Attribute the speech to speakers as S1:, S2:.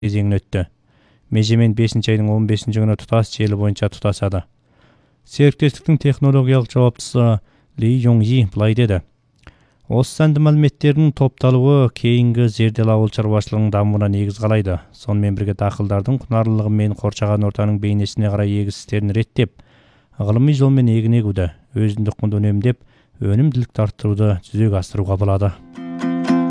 S1: кезеңін өтті. Межемен 5 айдың 15 күні тұтас желі бойынша тұтасады. Серіктестіктің технологиялық жауаптысы Ли Йонг-и былай деді: осы сәнді мәліметтердің топталуы кейінгі зерделі ауыл шаруашылығының дамуына негіз қалайды. Сонымен бірге дақылдардың құнарлылығы мен қоршаған ортаның бейнесіне қарай егіс істерін реттеп, ғылыми жолмен егін егуді, өзіндік құнды үнемдеп, өнімділікті арттыруды жүзеге асыруға болады.